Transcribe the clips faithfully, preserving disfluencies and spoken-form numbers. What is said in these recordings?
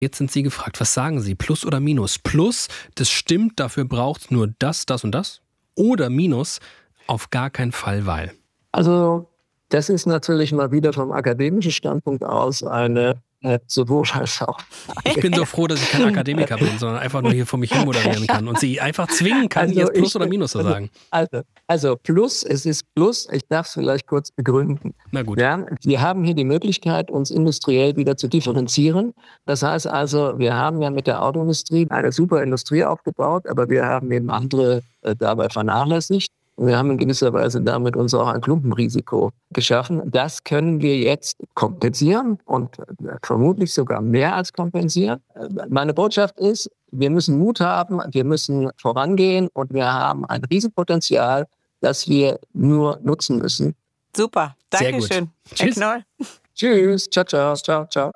Jetzt sind Sie gefragt, was sagen Sie, Plus oder Minus? Plus, das stimmt, dafür braucht es nur das, das und das. Oder Minus, auf gar keinen Fall, weil. Also das ist natürlich mal wieder vom akademischen Standpunkt aus eine äh, sowohl als auch. Ich bin so froh, dass ich kein Akademiker bin, sondern einfach nur hier vor mich hin moderieren kann und Sie einfach zwingen kann, also jetzt Plus ich, oder Minus zu sagen. Also, also Plus, es ist Plus, ich darf es vielleicht kurz begründen. Na gut. Ja, wir haben hier die Möglichkeit, uns industriell wieder zu differenzieren. Das heißt also, wir haben ja mit der Autoindustrie eine super Industrie aufgebaut, aber wir haben eben andere äh, dabei vernachlässigt. Wir haben in gewisser Weise damit uns auch ein Klumpenrisiko geschaffen. Das können wir jetzt kompensieren und vermutlich sogar mehr als kompensieren. Meine Botschaft ist, wir müssen Mut haben, wir müssen vorangehen und wir haben ein Riesenpotenzial, das wir nur nutzen müssen. Super, danke schön. Tschüss. Knoll. Tschüss, ciao, ciao, ciao, ciao.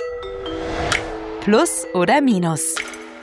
Plus oder Minus?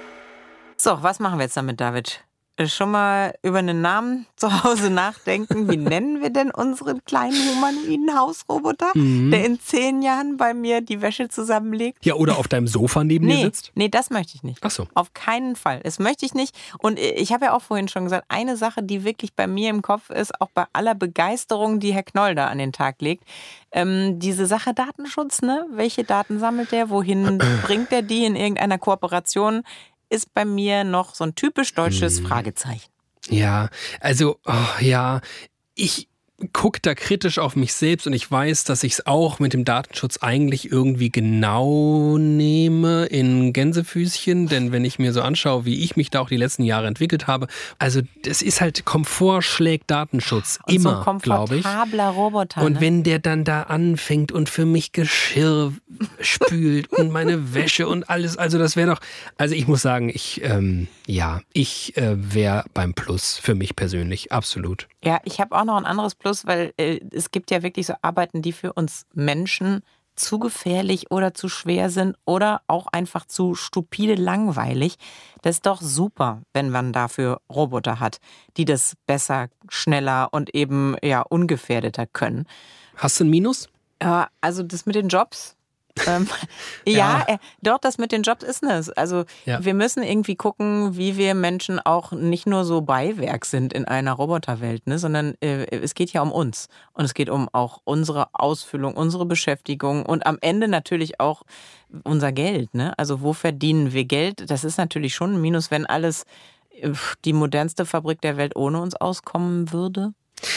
So, was machen wir jetzt damit, David? Schon mal über einen Namen zu Hause nachdenken. Wie nennen wir denn unseren kleinen humanoiden Hausroboter, mhm. der in zehn Jahren bei mir die Wäsche zusammenlegt? Ja, oder auf deinem Sofa neben nee, dir sitzt? Nee, das möchte ich nicht. Ach so. Auf keinen Fall. Das möchte ich nicht. Und ich habe ja auch vorhin schon gesagt, eine Sache, die wirklich bei mir im Kopf ist, auch bei aller Begeisterung, die Herr Knoll da an den Tag legt, ähm, diese Sache Datenschutz, ne? Welche Daten sammelt der? Wohin bringt er die in irgendeiner Kooperation? Ist bei mir noch so ein typisch deutsches hm. Fragezeichen. Ja, also, oh, ja, ich gucke da kritisch auf mich selbst und ich weiß, dass ich es auch mit dem Datenschutz eigentlich irgendwie genau nehme in Gänsefüßchen, denn wenn ich mir so anschaue, wie ich mich da auch die letzten Jahre entwickelt habe, also das ist halt Komfort schlägt Datenschutz und immer, so glaube ich. Komfortabler Roboter. Und ne? wenn der dann da anfängt und für mich Geschirr spült und meine Wäsche und alles, also das wäre doch, also ich muss sagen, ich, ähm, ja, ich äh, wäre beim Plus für mich persönlich, absolut. Ja, ich habe auch noch ein anderes Plus, weil äh, es gibt ja wirklich so Arbeiten, die für uns Menschen zu gefährlich oder zu schwer sind oder auch einfach zu stupide langweilig. Das ist doch super, wenn man dafür Roboter hat, die das besser, schneller und eben ja ungefährdeter können. Hast du ein Minus? Ja, also das mit den Jobs. ähm, ja, ja äh, doch, das mit den Jobs ist es. Also ja. wir müssen irgendwie gucken, wie wir Menschen auch nicht nur so Beiwerk sind in einer Roboterwelt, ne, sondern äh, es geht ja um uns. Und es geht um auch unsere Ausfüllung, unsere Beschäftigung und am Ende natürlich auch unser Geld. Ne? Also wo verdienen wir Geld? Das ist natürlich schon ein Minus, wenn alles, die modernste Fabrik der Welt ohne uns auskommen würde.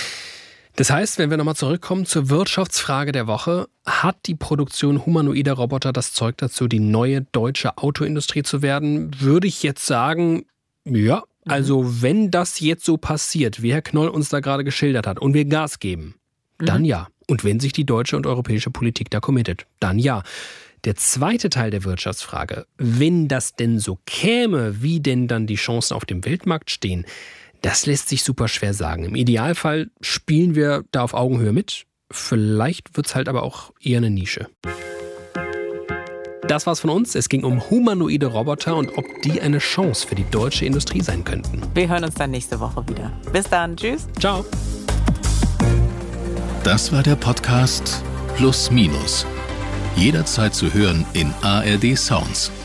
Das heißt, wenn wir nochmal zurückkommen zur Wirtschaftsfrage der Woche, hat die Produktion humanoider Roboter das Zeug dazu, die neue deutsche Autoindustrie zu werden? Würde ich jetzt sagen, ja, also wenn das jetzt so passiert, wie Herr Knoll uns da gerade geschildert hat, und wir Gas geben, mhm. dann ja. Und wenn sich die deutsche und europäische Politik da committet, dann ja. Der zweite Teil der Wirtschaftsfrage, wenn das denn so käme, wie denn dann die Chancen auf dem Weltmarkt stehen, das lässt sich super schwer sagen. Im Idealfall spielen wir da auf Augenhöhe mit. Vielleicht wird es halt aber auch eher eine Nische. Das war's von uns. Es ging um humanoide Roboter und ob die eine Chance für die deutsche Industrie sein könnten. Wir hören uns dann nächste Woche wieder. Bis dann. Tschüss. Ciao. Das war der Podcast Plus Minus. Jederzeit zu hören in A R D Sounds.